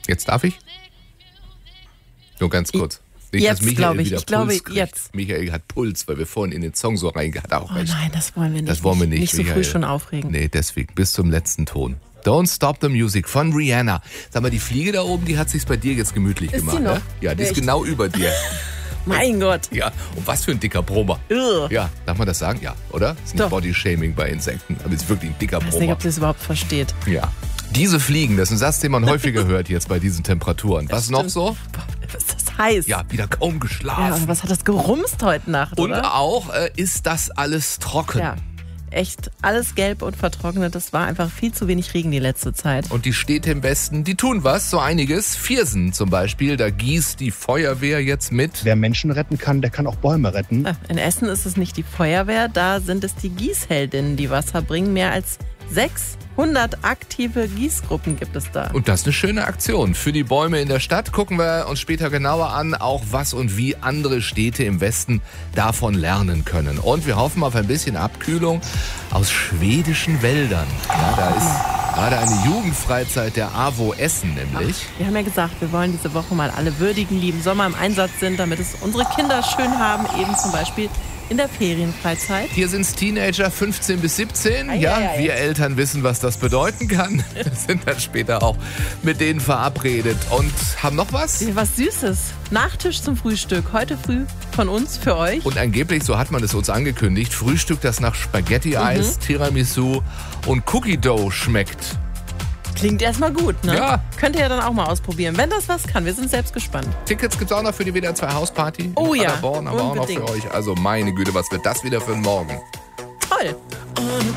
Jetzt darf ich? Nur ganz kurz. Nicht, Jetzt, dass Michael wieder ich glaube, Puls kriegt. jetzt. Michael hat Puls, weil wir vorhin in den Song so reingehen. Hat er auch Oh recht. nein, das wollen wir nicht. Das wollen wir nicht, Nicht so früh Michael. schon aufregen. Nee, deswegen. Bis zum letzten Ton. Don't Stop the Music von Rihanna. Sag mal, die Fliege da oben, die hat sich's bei dir jetzt gemütlich Ist gemacht, die noch? ne? Ja, die ist Echt? genau über dir. Mein Gott. Ja, und was für ein dicker Brummer. Ugh. Ja, darf man das sagen? Ja, oder? Ist nicht Doch. Bodyshaming bei Insekten, aber ist wirklich ein dicker Ich weiß nicht, Brummer. ob sie es überhaupt versteht. Ja. Diese Fliegen, das ist ein Satz, den man häufiger hört jetzt bei diesen Temperaturen. Was noch Stimmt. so? Boah, ist das heiß. Ja, wieder kaum Ja, geschlafen. und was hat das gerumst heute Nacht, Und oder? auch, ist das alles trocken? Ja, echt alles gelb und vertrocknet. Das war einfach viel zu wenig Regen die letzte Zeit. Und die Städte im Westen, die tun was, so einiges. Viersen zum Beispiel, da gießt die Feuerwehr jetzt mit. Wer Menschen retten kann, der kann auch Bäume retten. In Essen ist es nicht die Feuerwehr, da sind es die Gießheldinnen, die Wasser bringen. Mehr als 600 aktive Gießgruppen gibt es da. Und das ist eine schöne Aktion. Für die Bäume in der Stadt gucken wir uns später genauer an, auch was und wie andere Städte im Westen davon lernen können. Und wir hoffen auf ein bisschen Abkühlung aus schwedischen Wäldern. Ja, da ist gerade eine Jugendfreizeit der AWO Essen nämlich. Wir haben ja gesagt, wir wollen diese Woche mal alle würdigen, die im Sommer im Einsatz sind, damit es unsere Kinder schön haben, eben zum Beispiel in der Ferienfreizeit. Hier sind es Teenager 15 bis 17. Ei, Ja, ei, ei. wir Eltern wissen, was das bedeuten kann. Wir sind dann später auch mit denen verabredet und haben noch was. Was Süßes. Nachtisch zum Frühstück. Heute früh von uns für euch. Und angeblich, so hat man es uns angekündigt, Frühstück, das nach Spaghetti-Eis, Tiramisu und Cookie Dough schmeckt. Klingt erstmal gut, ne? Ja. Könnt ihr ja dann auch mal ausprobieren, wenn das was kann. Wir sind selbst gespannt. Tickets gibt's auch noch für die WDR 2 Hausparty. Oh in ja, Paderborn haben wir auch noch für unbedingt. euch. Also meine Güte, was wird das wieder für ein Morgen? Toll.